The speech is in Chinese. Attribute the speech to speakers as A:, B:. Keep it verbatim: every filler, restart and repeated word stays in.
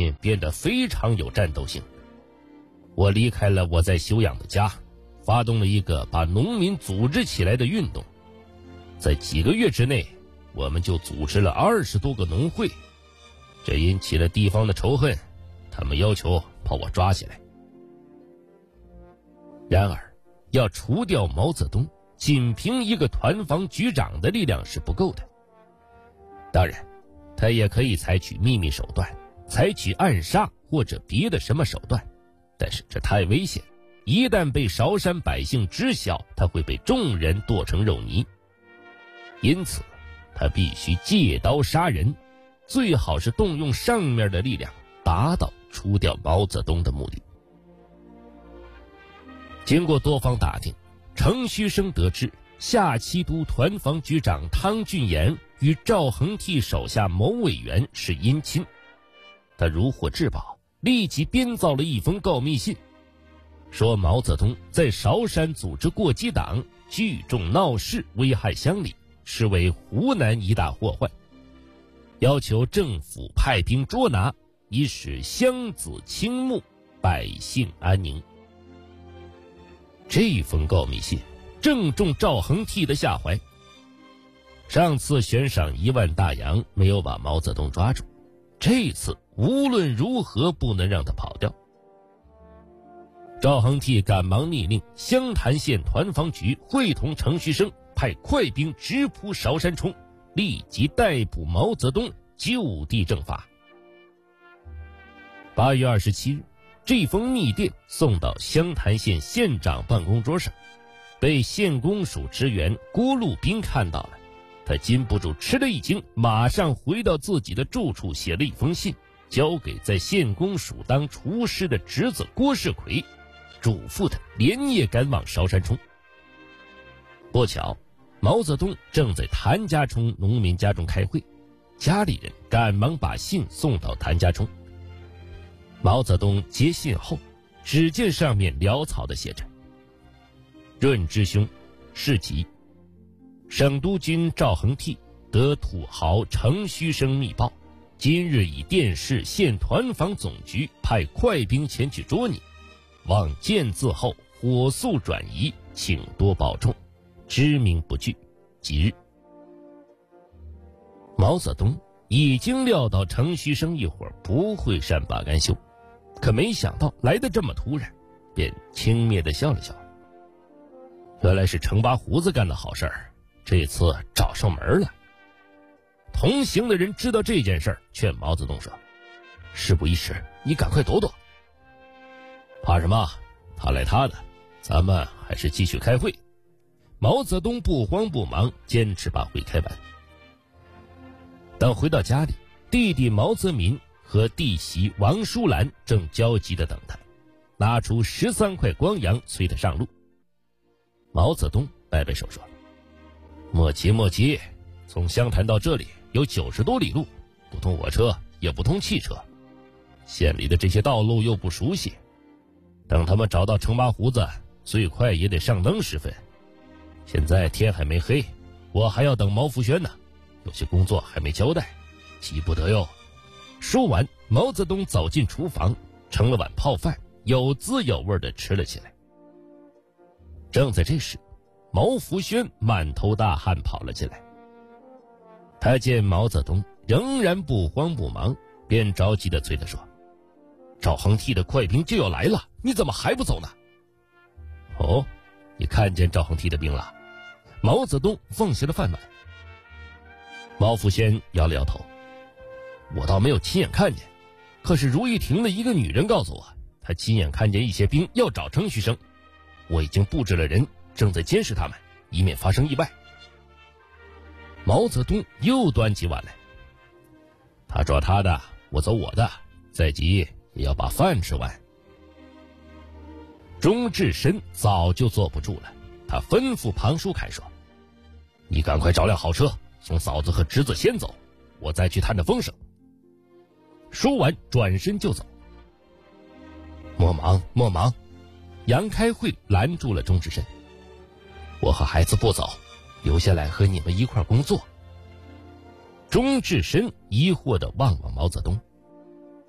A: 民变得非常有战斗性。我离开了我在休养的家，发动了一个把农民组织起来的运动。在几个月之内，我们就组织了二十多个农会，这引起了地方的仇恨，他们要求把我抓起来。然而，要除掉毛泽东，仅凭一个团防局长的力量是不够的。当然，他也可以采取秘密手段，采取暗杀或者别的什么手段，但是这太危险，一旦被韶山百姓知晓，他会被众人剁成肉泥。因此，他必须借刀杀人，最好是动用上面的力量，达到除掉毛泽东的目的。经过多方打听，程旭升得知下七都团防局长汤俊彦与赵恒惕手下某委员是姻亲，他如获至宝，立即编造了一封告密信，说毛泽东在韶山组织过激党，聚众闹事，危害乡里，是为湖南一大祸患，要求政府派兵捉拿，以使乡子清穆，百姓安宁。这封告密信正中赵恒惕的下怀。上次悬赏一万大洋没有把毛泽东抓住，这次无论如何不能让他跑掉。赵恒惕赶忙密令湘潭县团防局会同程旭升派快兵直扑韶山冲，立即逮捕毛泽东，就地正法。八月二十七日，这封密电送到湘潭县县长办公桌上，被县公署职员郭路斌看到了，他禁不住吃了一惊，马上回到自己的住处，写了一封信，交给在县公署当厨师的侄子郭世奎，嘱咐他连夜赶往韶山冲。不巧，毛泽东正在谭家冲农民家中开会，家里人赶忙把信送到谭家冲。毛泽东接信后，只见上面潦草地写着：润之兄，事急，省督军赵恒惕得土豪程旭升密报，今日以电示县团防总局派快兵前去捉你，望见字后火速转移，请多保重，知名不惧。即日。毛泽东已经料到程旭升一伙不会善罢甘休，可没想到来得这么突然，便轻蔑地笑了笑。原来是程八胡子干的好事儿，这次找上门了。同行的人知道这件事儿，劝毛泽东说：事不宜迟，你赶快躲躲。怕什么？他来他的，咱们还是继续开会。毛泽东不慌不忙，坚持把会开完。等回到家里，弟弟毛泽民和弟媳王淑兰正焦急地等他，拿出十三块光洋催他上路。毛泽东摆摆手说：莫急莫急，从湘潭到这里有九十多里路，不通火车也不通汽车，县里的这些道路又不熟悉，等他们找到程八胡子，最快也得上灯时分。现在天还没黑，我还要等毛福轩呢，有些工作还没交代，急不得哟。说完，毛泽东走进厨房，盛了碗泡饭，有滋有味地吃了起来。正在这时，毛福轩满头大汗跑了进来。他见毛泽东仍然不慌不忙，便着急地催他说：赵恒惕的快兵就要来了，你怎么还不走呢？哦，你看见赵恒惕的兵了？毛泽东放下了饭碗。毛福轩摇了摇头：我倒没有亲眼看见，可是如意亭的一个女人告诉我，她亲眼看见一些兵要找程旭升，我已经布置了人，正在监视他们，以免发生意外。毛泽东又端起碗来：他抓他的，我走我的，再急也要把饭吃完。钟志深早就坐不住了，他吩咐庞书凯说：你赶快找辆好车，送嫂子和侄子先走，我再去探探风声。说完转身就走。莫忙莫忙，杨开慧拦住了钟志深：我和孩子不走，留下来和你们一块工作。钟志深疑惑地望望毛泽东：